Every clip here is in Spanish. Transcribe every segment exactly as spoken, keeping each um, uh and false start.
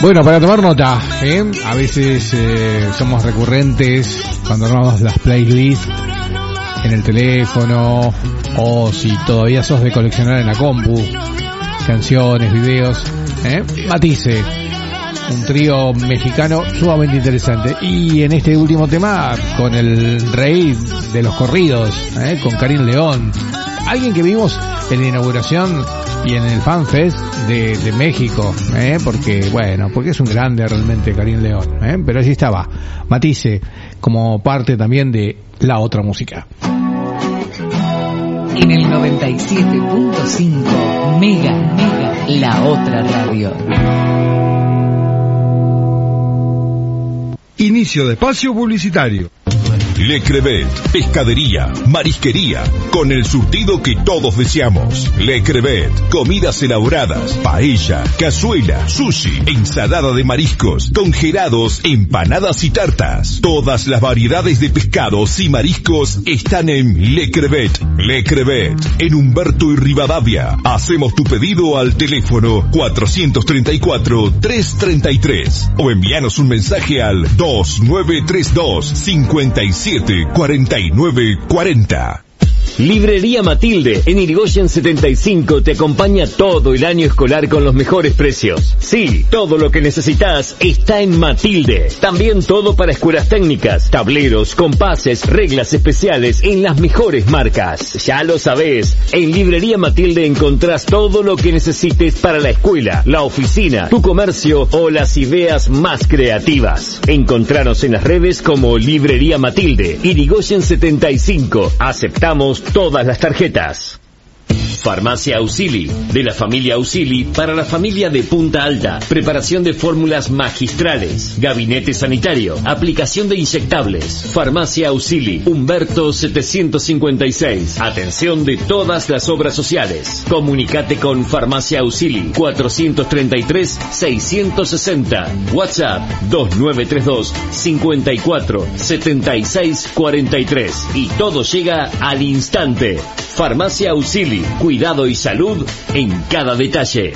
Bueno, para tomar nota, ¿eh? A veces eh, somos recurrentes cuando armamos las playlists en el teléfono, o si todavía sos de coleccionar en la compu, canciones, videos, ¿eh? Matice, un trío mexicano sumamente interesante. Y en este último tema, con el rey de los corridos, ¿eh? Con Karim León, alguien que vimos en la inauguración y en el Fan Fest de, de México, ¿eh? porque bueno, porque es un grande realmente Karim León, ¿eh? Pero allí estaba Matice como parte también de la otra música. En el noventa y siete punto cinco Mega, Mega, la otra radio. Inicio de espacio publicitario. Le Crevet, pescadería, marisquería, con el surtido que todos deseamos. Le Crevet, comidas elaboradas, paella, cazuela, sushi, ensalada de mariscos, congelados, empanadas y tartas. Todas las variedades de pescados y mariscos están en Le Crevet. Le Crevet, en Humberto y Rivadavia. Hacemos tu pedido al teléfono cuatrocientos treinta y cuatro, trescientos treinta y tres o envíanos un mensaje al dos nueve tres dos, cinco siete, cuarenta y nueve cuarenta. Librería Matilde, en Irigoyen setenta y cinco, te acompaña todo el año escolar con los mejores precios. Sí, todo lo que necesitas está en Matilde. También todo para escuelas técnicas, tableros, compases, reglas especiales en las mejores marcas. Ya lo sabés, en Librería Matilde encontrás todo lo que necesites para la escuela, la oficina, tu comercio o las ideas más creativas. Encontranos en las redes como Librería Matilde, Irigoyen setenta y cinco. Aceptamos todas las tarjetas. Farmacia Ausili, de la familia Ausili para la familia de Punta Alta. Preparación de fórmulas magistrales, gabinete sanitario, aplicación de inyectables. Farmacia Ausili, Humberto setecientos cincuenta y seis. Atención de todas las obras sociales. Comunicate con Farmacia Ausili cuatrocientos treinta y tres, seiscientos sesenta. WhatsApp dos nueve tres dos, cincuenta y cuatro, setenta y seis cuarenta y tres. Y todo llega al instante. Farmacia Ausili, cuidado y salud en cada detalle.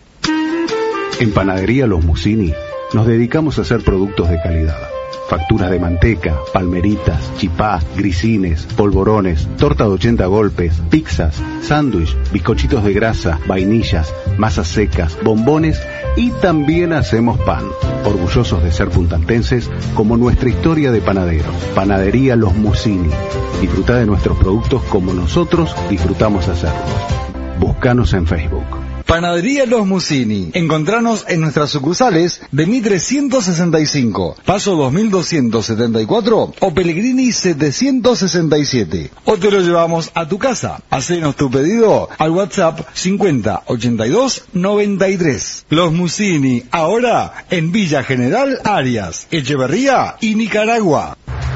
En Panadería Los Musini nos dedicamos a hacer productos de calidad. Facturas de manteca, palmeritas, chipás, grisines, polvorones, torta de ochenta golpes, pizzas, sándwich, bizcochitos de grasa, vainillas, masas secas, bombones y también hacemos pan. Orgullosos de ser puntaltenses como nuestra historia de panaderos. Panadería Los Musini. Disfruta de nuestros productos como nosotros disfrutamos hacerlos. Búscanos en Facebook. Panadería Los Musini. Encontranos en nuestras sucursales de Mi trescientos sesenta y cinco, Paso dos mil doscientos setenta y cuatro o Pellegrini setecientos sesenta y siete. O te lo llevamos a tu casa. Hacenos tu pedido al WhatsApp cincuenta, ochenta y dos, noventa y tres. Los Musini, ahora en Villa General Arias, Echeverría y Nicaragua.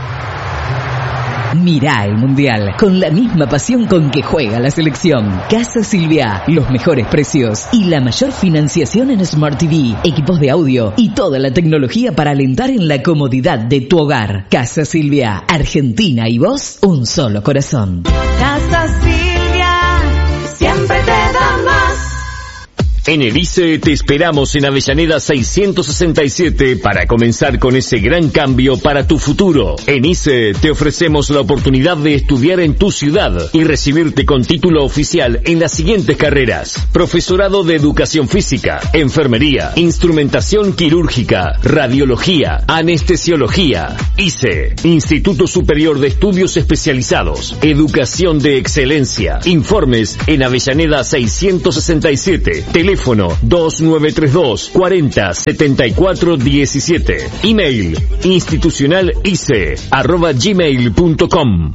Mirá el Mundial con la misma pasión con que juega la selección. Casa Silvia, los mejores precios y la mayor financiación en Smart T V, equipos de audio y toda la tecnología para alentar en la comodidad de tu hogar. Casa Silvia, Argentina y vos, un solo corazón. Casa Silvia, siempre te da más. En el I C E te esperamos en Avellaneda seiscientos sesenta y siete para comenzar con ese gran cambio para tu futuro. En I C E te ofrecemos la oportunidad de estudiar en tu ciudad y recibirte con título oficial en las siguientes carreras: profesorado de educación física, enfermería, instrumentación quirúrgica, radiología, anestesiología. I C E, Instituto Superior de Estudios Especializados, Educación de Excelencia. Informes en Avellaneda seiscientos sesenta y siete, teléfono dos nueve tres dos, cuarenta, setenta y cuatro diecisiete. Email institucionalice arroba gmail punto com.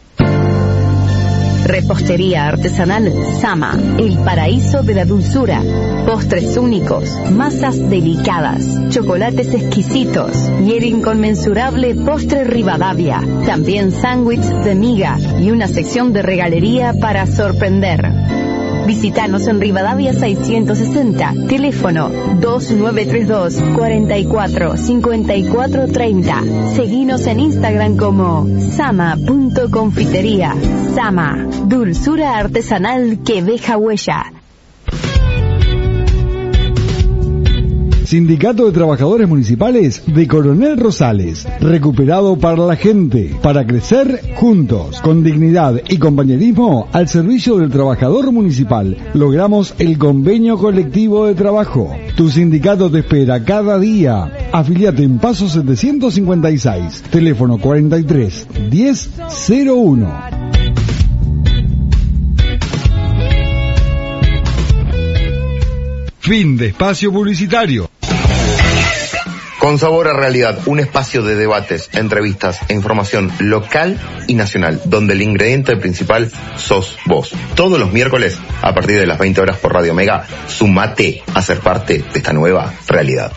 Repostería artesanal Sama, el paraíso de la dulzura. Postres únicos, masas delicadas, chocolates exquisitos y el inconmensurable postre Rivadavia. También sándwiches de miga y una sección de regalería para sorprender. Visítanos en Rivadavia seiscientos sesenta, teléfono dos nueve tres dos, cuarenta y cuatro, cincuenta y cuatro treinta. Seguinos en Instagram como sama punto confitería. Sama, dulzura artesanal que deja huella. Sindicato de Trabajadores Municipales de Coronel Rosales. Recuperado para la gente, para crecer juntos, con dignidad y compañerismo al servicio del trabajador municipal. Logramos el convenio colectivo de trabajo. Tu sindicato te espera cada día. Afiliate en Paso setecientos cincuenta y seis. Teléfono cuarenta y tres diez cero uno. Fin de espacio publicitario. Con Sabor a Realidad, un espacio de debates, entrevistas e información local y nacional, donde el ingrediente principal sos vos. Todos los miércoles, a partir de las veinte horas por Radio Mega, sumate a ser parte de esta nueva realidad.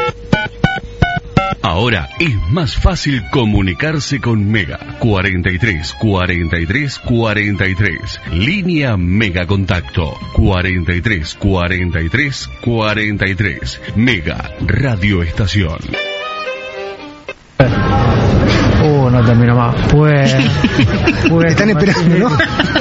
Ahora es más fácil comunicarse con Mega. cuarenta y tres, cuarenta y tres, cuarenta y tres. Línea Mega Contacto. cuarenta y tres, cuarenta y tres, cuarenta y tres. Mega Radio Estación. Uh, no termino más. Pues, pues están esperando, ¿no?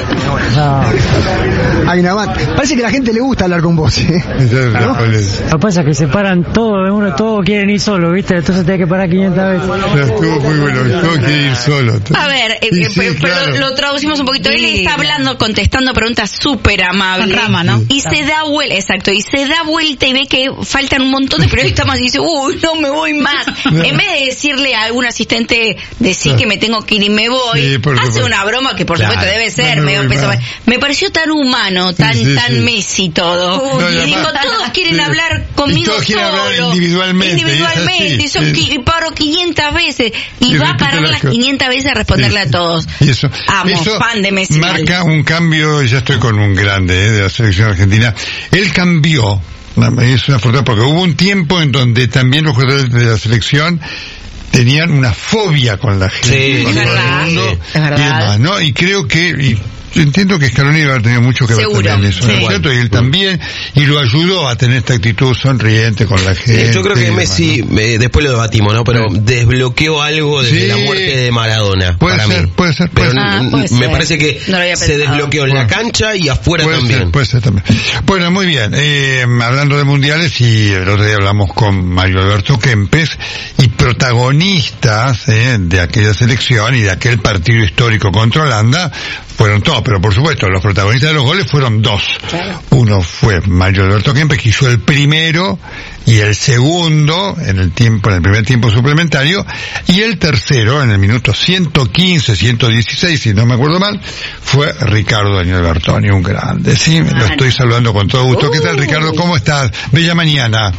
No. Hay una banda. Parece que a la gente le gusta hablar con vos, ¿eh? ¿No? Lo que pasa es que se paran todos, uno, todos quieren ir solo, ¿viste? Entonces tenés que parar quinientas veces. No, estuvo muy bueno, todos quieren ir solo. A ver, eh, sí, pero, sí, claro. pero lo traducimos un poquito. Él está hablando, contestando preguntas súper amables. Rama, ¿no? Y se da vuelta, exacto, y se da vuelta y ve que faltan un montón de periodistas más y dice, uy, no me voy más. No. En vez de decirle a algún asistente, decir que me tengo que ir y me voy, sí, hace una broma que por claro. supuesto debe ser. No me, me, me pareció tan humano, tan sí, sí, tan sí. Messi todo. No, y digo, todos quieren sí. hablar conmigo todos quieren solo. Hablar individualmente. Individualmente. Y, son, sí. y paro quinientas veces. Y, y va a parar las quinientas veces a responderle sí. a todos. Y eso, Amo, eso fan de Messi. Marca un cambio, ya estoy con un grande eh, de la selección argentina. Él cambió. Es una fortuna porque hubo un tiempo en donde también los jugadores de la selección tenían una fobia con la gente, sí, con es todo verdad, el mundo, sí, es verdad. Y demás, ¿no? Y creo que y, entiendo que Scaloni va a tener mucho que ver Seguro, también en eso, ¿no es cierto? Y él también, y lo ayudó a tener esta actitud sonriente con la gente. Yo creo que Messi, ¿no? eh, después lo debatimos, ¿no? Pero sí. desbloqueó algo desde sí. la muerte de Maradona, puede para ser, mí. Puede ser, puede Pero ser. Ah, puede me ser. parece que no se desbloqueó en bueno. la cancha y afuera puede también. Ser, puede ser también. Bueno, muy bien. Eh, hablando de mundiales, y el otro día hablamos con Mario Alberto Kempes, y protagonistas eh, de aquella selección y de aquel partido histórico contra Holanda, fueron todos, pero por supuesto, los protagonistas de los goles fueron dos. Claro. Uno fue Mario Alberto Kempes, que hizo el primero, y el segundo, en el tiempo, en el primer tiempo suplementario, y el tercero, en el minuto ciento quince, ciento dieciséis, si no me acuerdo mal, fue Ricardo Daniel Bertoni, un grande. Sí, lo estoy saludando con todo gusto. Uh. ¿Qué tal, Ricardo? ¿Cómo estás? Bella mañana.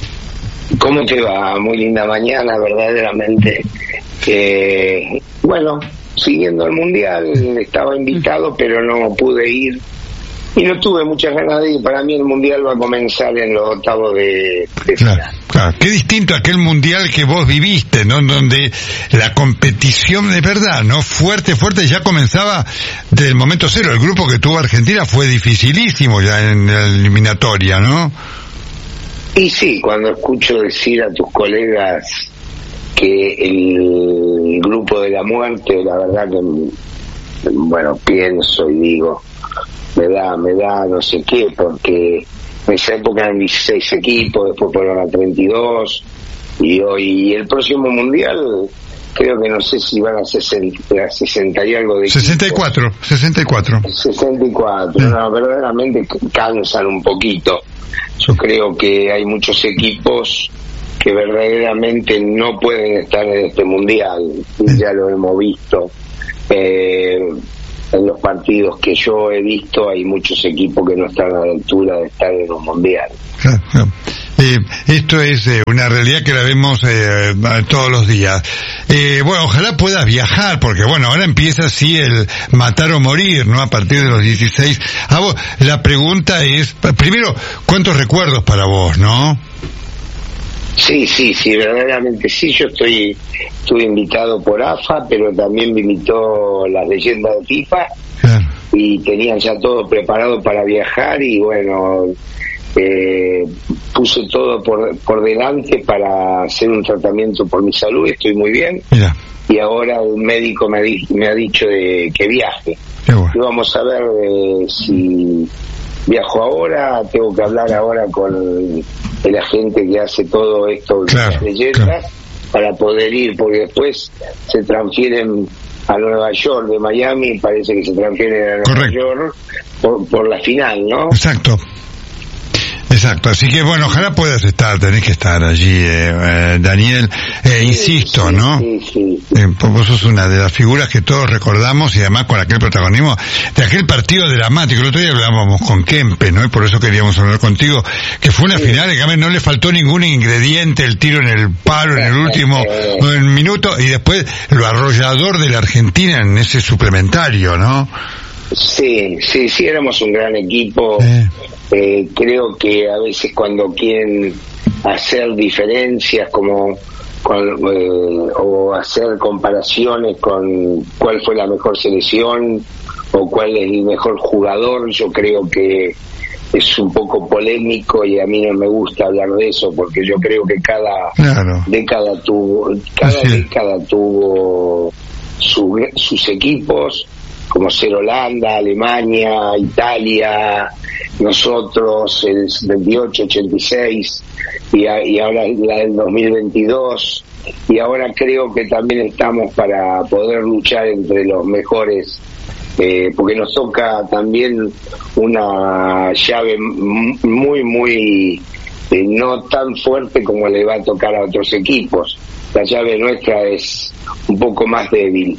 ¿Cómo te va? Muy linda mañana, verdaderamente. Eh, bueno, siguiendo el mundial, estaba invitado, pero no pude ir. Y no tuve muchas ganas de ir. Para mí el mundial va a comenzar en los octavos de, de claro, claro. Qué distinto a aquel mundial que vos viviste, ¿no? Donde la competición de verdad, ¿no? Fuerte, fuerte, ya comenzaba desde el momento cero. El grupo que tuvo Argentina fue dificilísimo ya en la eliminatoria, ¿no? Y sí, cuando escucho decir a tus colegas que el grupo de la muerte, la verdad que, bueno, pienso y digo, me da, me da no sé qué, porque en esa época eran dieciséis equipos, después fueron a treinta y dos, y hoy el próximo mundial creo que no sé si van a sesenta, sesenta y algo de sesenta y cuatro, equipos. sesenta y cuatro. sesenta y cuatro, mm. no, verdaderamente cansan un poquito. Yo creo que hay muchos equipos que verdaderamente no pueden estar en este mundial, y ya lo hemos visto. Eh, en los partidos que yo he visto hay muchos equipos que no están a la altura de estar en un mundial. Eh, esto es eh, una realidad que la vemos eh, todos los días. Eh, bueno, ojalá puedas viajar, porque bueno, ahora empieza así el matar o morir, ¿no? A partir de los dieciséis. A vos, la pregunta es, primero, ¿cuántos recuerdos para vos, no? Sí, sí, sí, verdaderamente sí. Yo estoy, estuve invitado por A F A, pero también me invitó las leyendas de FIFA, claro. Y tenían ya todo preparado para viajar, y bueno, eh, puse todo por, por delante para hacer un tratamiento por mi salud. Estoy muy bien. Mira. Y ahora el médico me, di, me ha dicho de que viaje. Bueno. Y vamos a ver eh, si viajo ahora, tengo que hablar ahora con el agente que hace todo esto de claro, las leyendas, claro, para poder ir, porque después se transfieren a Nueva York de Miami, parece que se transfieren a Nueva Correcto. York por, por la final, ¿no? Exacto. Exacto, así que bueno, ojalá puedas estar, tenés que estar allí, eh, eh, Daniel, eh, sí, insisto, sí, ¿no? Sí, sí, sí. Eh, vos sos una de las figuras que todos recordamos y además con aquel protagonismo de aquel partido dramático. El otro día hablábamos con Kempe, ¿no? Y por eso queríamos hablar contigo, que fue una sí. final que no le faltó ningún ingrediente, el tiro en el palo en el último eh. minuto y después lo arrollador de la Argentina en ese suplementario, ¿no? Sí, sí, sí, éramos un gran equipo. Eh. Eh, creo que a veces cuando quieren hacer diferencias como con, eh, o hacer comparaciones con cuál fue la mejor selección o cuál es el mejor jugador, yo creo que es un poco polémico y a mí no me gusta hablar de eso porque yo creo que cada claro. década tuvo cada Así. década tuvo su, sus equipos, como ser Holanda, Alemania, Italia, nosotros el veintiocho, ochenta y seis y, y ahora la del dos mil veintidós y ahora creo que también estamos para poder luchar entre los mejores, eh, porque nos toca también una llave muy muy eh, no tan fuerte como le va a tocar a otros equipos. La llave nuestra es un poco más débil,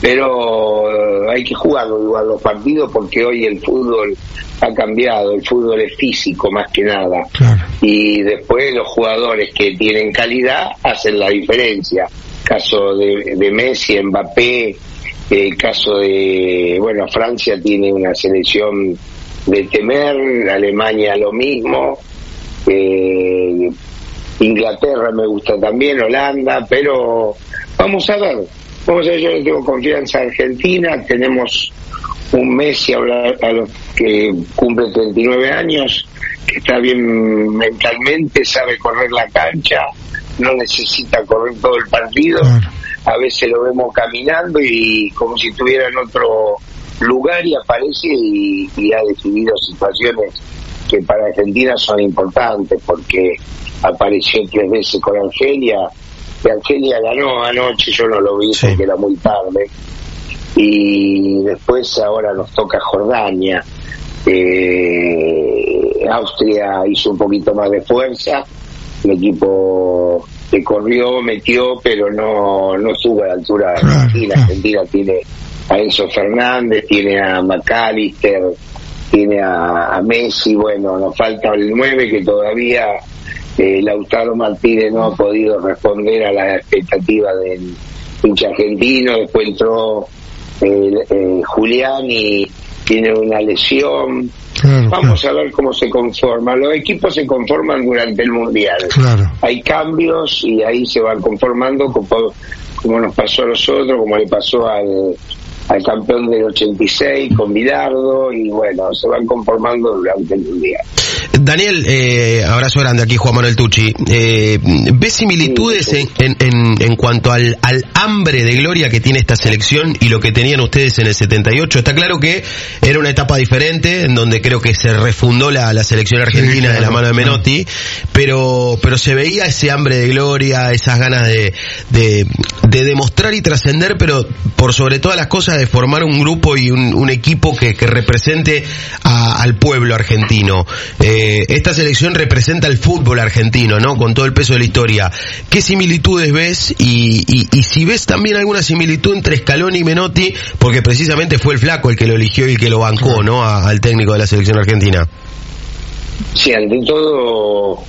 pero hay que jugarlo igual los partidos porque hoy el fútbol ha cambiado, el fútbol es físico más que nada, claro. Y después los jugadores que tienen calidad hacen la diferencia. Caso de, de Messi, Mbappé, el caso de, bueno, Francia tiene una selección de temer, Alemania lo mismo, eh, Inglaterra me gusta también, Holanda, pero vamos a ver, vamos a ver, yo le tengo confianza a Argentina, tenemos un Messi a, a los que cumple treinta y nueve años, que está bien mentalmente, sabe correr la cancha, no necesita correr todo el partido, a veces lo vemos caminando y como si estuviera en otro lugar y aparece y, y ha decidido situaciones que para Argentina son importantes porque apareció tres veces con Argelia, que Argelia ganó anoche, yo no lo vi sí. porque era muy tarde, y después ahora nos toca Jordania, eh, Austria hizo un poquito más de fuerza, el equipo que corrió, metió, pero no, no estuvo a la altura de Argentina. Argentina tiene a Enzo Fernández, tiene a McAllister, tiene a, a Messi, bueno, nos falta el nueve que todavía eh, Lautaro Martínez no ha podido responder a la expectativa del hincha argentino, después entró eh, eh, Julián y tiene una lesión. Claro, vamos claro. a ver cómo se conforma. Los equipos se conforman durante el Mundial. Claro. Hay cambios y ahí se van conformando como, como nos pasó a nosotros, como le pasó al, al campeón del ochenta y seis con Bilardo, y bueno, se van conformando durante el Mundial. Daniel, eh, abrazo grande, aquí Juan Manuel Tucci. Eh, ¿Ves similitudes sí, sí. En, en, en cuanto al, al hambre de gloria que tiene esta selección y lo que tenían ustedes en el setenta y ocho? Está claro que era una etapa diferente, en donde creo que se refundó la, la selección argentina sí, claro, de la mano de Menotti, pero pero se veía ese hambre de gloria, esas ganas de, de, de demostrar y trascender, pero por sobre todas las cosas de formar un grupo y un, un equipo que, que represente a, al pueblo argentino. Eh, esta selección representa el fútbol argentino, ¿no? Con todo el peso de la historia. ¿Qué similitudes ves? Y, y, y si ves también alguna similitud entre Scaloni y Menotti, porque precisamente fue el Flaco el que lo eligió y el que lo bancó, ¿no? A, al técnico de la selección argentina. Sí, ante todo,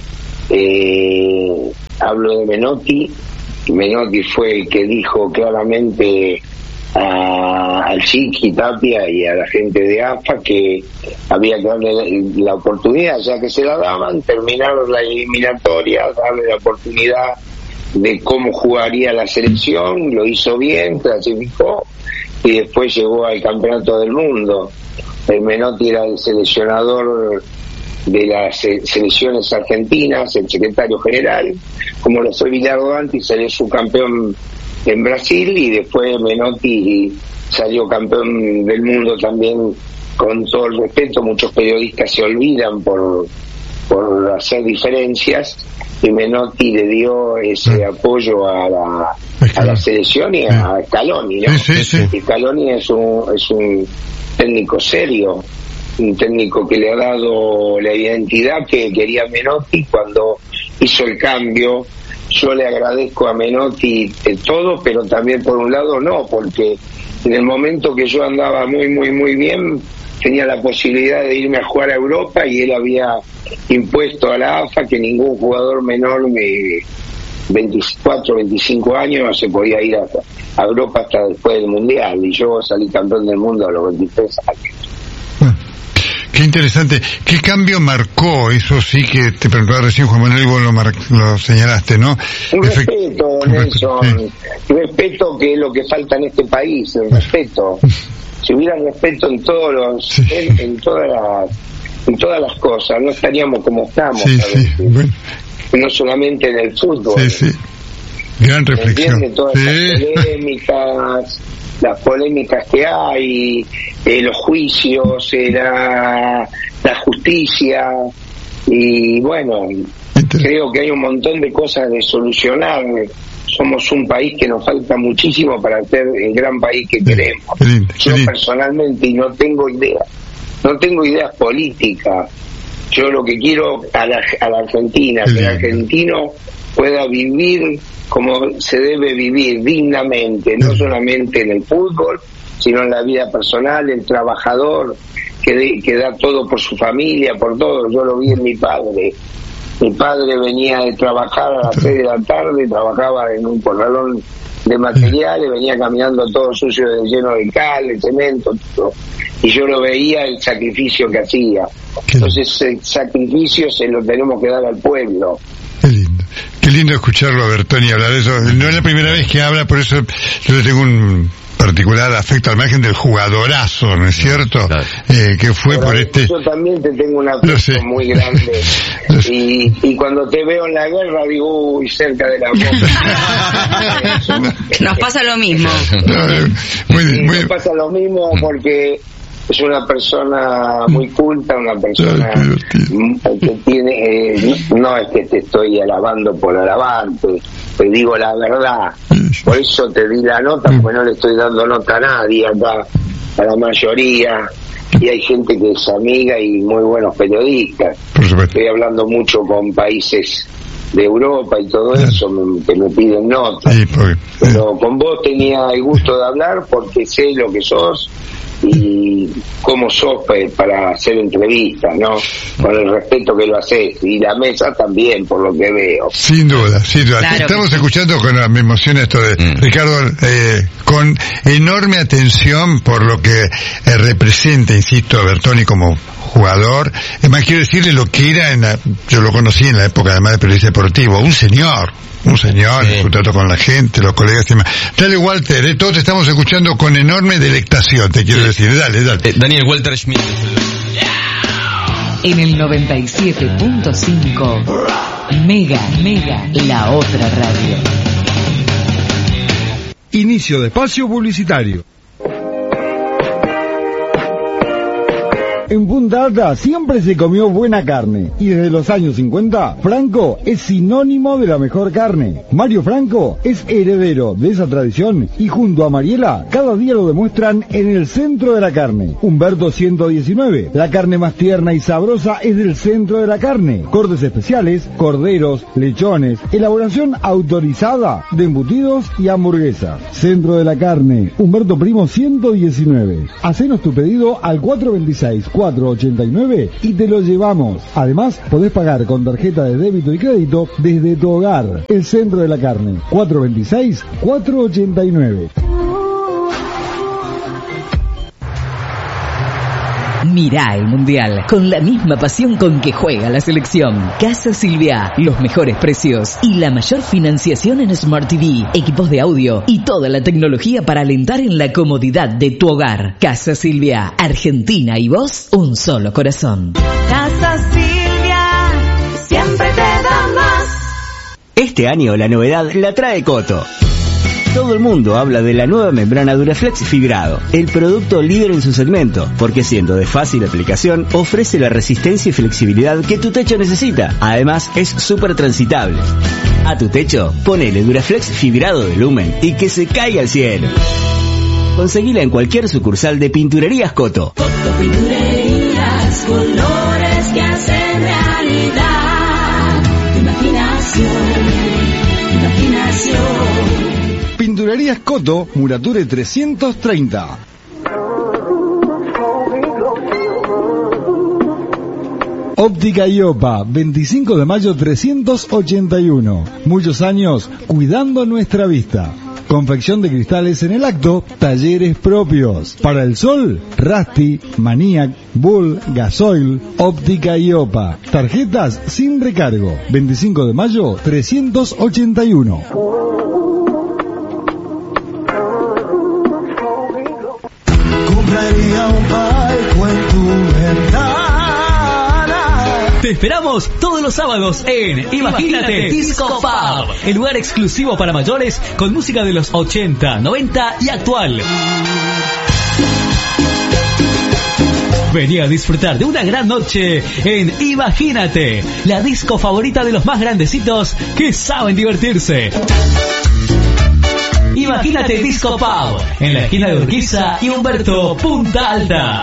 eh, hablo de Menotti. Menotti fue el que dijo claramente a, al Chiqui Tapia y a la gente de A F A que había que darle la, la oportunidad, ya que se la daban, terminar la eliminatoria, darle la oportunidad de cómo jugaría la selección. Lo hizo bien, clasificó y después llegó al campeonato del mundo. El Menotti era el seleccionador de las selecciones argentinas, el secretario general, como lo fue Bilardo antes, salió subcampeón en Brasil, y después Menotti salió campeón del mundo también con todo el respeto, muchos periodistas se olvidan por, por hacer diferencias, y Menotti le dio ese apoyo a la, a la selección y a Scaloni, ¿no? Sí, sí, sí. Scaloni es un, es un técnico serio, un técnico que le ha dado la identidad que quería Menotti cuando hizo el cambio. Yo le agradezco a Menotti de todo, pero también por un lado no, porque en el momento que yo andaba muy, muy, muy bien, tenía la posibilidad de irme a jugar a Europa, y él había impuesto a la A F A que ningún jugador menor de veinticuatro, veinticinco años se podía ir a, a Europa hasta después del Mundial, y yo salí campeón del mundo a los veintitrés años. Qué interesante. ¿Qué cambio marcó? Eso sí que te preguntaba recién, Juan Manuel, y vos lo, mar- lo señalaste, ¿no? Un respeto, Nelson. Sí. Respeto, que es lo que falta en este país, el respeto. Si hubiera respeto en todos los, sí. en, en todas las, en todas las cosas, no estaríamos como estamos. Sí, sí. Bueno. No solamente en el fútbol. Sí, sí. Gran reflexión. ¿Entiendes? Todas sí. las polémicas, las polémicas que hay, eh, los juicios, eh, la, la justicia, y bueno, creo que hay un montón de cosas de solucionar. Somos un país que nos falta muchísimo para ser el gran país que queremos. Yo personalmente, y no tengo idea, no tengo ideas políticas. Yo lo que quiero a la, a la Argentina, que el argentino pueda vivir como se debe vivir, dignamente, no solamente en el fútbol, sino en la vida personal, el trabajador que, de, que da todo por su familia, por todo. Yo lo vi en mi padre. Mi padre venía de trabajar a las seis de la tarde, trabajaba en un corralón de materiales, venía caminando todo sucio, lleno de cal, de cemento, todo. Y yo lo veía, el sacrificio que hacía. Entonces el sacrificio se lo tenemos que dar al pueblo. Qué lindo, qué lindo escucharlo a Bertoni hablar de eso. No es la primera vez que habla, por eso yo le tengo un particular afecto al margen del jugadorazo, ¿no es cierto? Claro. Eh, que fue Pero por este... Yo también te tengo una afecto muy grande. y, y cuando te veo en la guerra digo, uy, cerca de la bomba. Nos pasa lo mismo. No, muy, sí, muy... Nos pasa lo mismo porque es una persona muy culta, una persona que tiene, eh, no es que te estoy alabando por alabante, te digo la verdad, por eso te di la nota, porque no le estoy dando nota a nadie acá, a la mayoría, y hay gente que es amiga y muy buenos periodistas. Estoy hablando mucho con países de Europa y todo eso, me, que me piden notas, sí, porque... pero con vos tenía el gusto de hablar porque sé lo que sos y cómo sos para hacer entrevistas, ¿no? Con el respeto que lo haces, y la mesa también, por lo que veo. Sin duda, sin duda. Claro. Estamos escuchando con la, me emociona esto de mm. Ricardo, eh, con enorme atención por lo que eh, representa, insisto, a Bertoni como jugador. Es más, quiero decirle lo que era, en la, yo lo conocí en la época además de periodista deportivo, un señor, un señor, sí. En trato con la gente, los colegas y demás. Dale, Walter, eh, todos te estamos escuchando con enorme delectación, te quiero sí. decir, dale, dale. Eh, Daniel Walter Schmidt. En el noventa y siete punto cinco, Mega, Mega, la otra radio. Inicio de espacio publicitario. En Punta Alta siempre se comió buena carne, y desde los años cincuenta, Franco es sinónimo de la mejor carne. Mario Franco es heredero de esa tradición, y junto a Mariela, cada día lo demuestran en el centro de la carne. Humberto ciento diecinueve, la carne más tierna y sabrosa es del centro de la carne. Cortes especiales, corderos, lechones, elaboración autorizada de embutidos y hamburguesas. Centro de la carne, Humberto Primo ciento diecinueve. Hacenos tu pedido al cuatro veintiséis, cuatro ochenta y nueve y te lo llevamos. Además, podés pagar con tarjeta de débito y crédito desde tu hogar. El Centro de la Carne, cuatro veintiséis, cuatro ochenta y nueve. Mirá el Mundial con la misma pasión con que juega la selección. Casa Silvia, los mejores precios y la mayor financiación en Smart T V, equipos de audio y toda la tecnología para alentar en la comodidad de tu hogar. Casa Silvia, Argentina y vos, un solo corazón. Casa Silvia, siempre te da más. Este año la novedad la trae Coto. Todo el mundo habla de la nueva membrana Duraflex Fibrado, el producto líder en su segmento, porque siendo de fácil aplicación, ofrece la resistencia y flexibilidad que tu techo necesita. Además, es súper transitable. A tu techo, ponele Duraflex Fibrado de Lumen y que se caiga al cielo. Conseguila en cualquier sucursal de Pinturerías Coto. Coto Pinturerías, colores que hacen realidad. Imaginación, imaginación. Pinturerías Coto, Murature trescientos treinta. Óptica Iopa, veinticinco de mayo trescientos ochenta y uno. Muchos años cuidando nuestra vista. Confección de cristales en el acto, talleres propios. Para el sol, Rusty, Maniac, Bull, Gasoil, Óptica Iopa. Tarjetas sin recargo. veinticinco de mayo trescientos ochenta y uno. Compraría un palco en tu ventana. Te esperamos todos los sábados en Imagínate, Imagínate Disco Pub, el lugar exclusivo para mayores con música de los ochenta, noventa y actual. Vení a disfrutar de una gran noche en Imagínate, la disco favorita de los más grandecitos que saben divertirse. Imagínate Disco Pub, en la esquina de Urquiza y Humberto Punta Alta.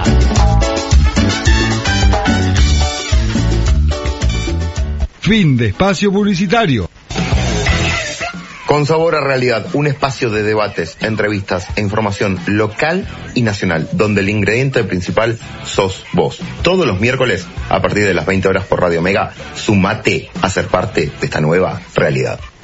Fin de espacio publicitario. Con sabor a realidad, un espacio de debates, entrevistas e información local y nacional, donde el ingrediente principal sos vos. Todos los miércoles, a partir de las veinte horas por Radio Mega, sumate a ser parte de esta nueva realidad.